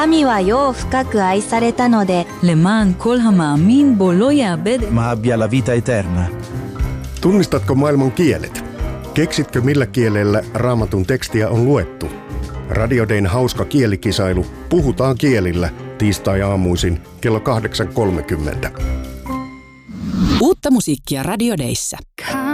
神は世を深く愛されたので למען כל המאמין bו לא יאבד. ma abbia la vita eterna. Tunnistatko maailman kielet? Keksitkö millä kielellä Raamatun tekstiä on luettu? Radio Dayn hauska kielikisailu Puhutaan kielillä tiistai-aamuisin kello 8.30. Uutta musiikkia Radio Dayssä.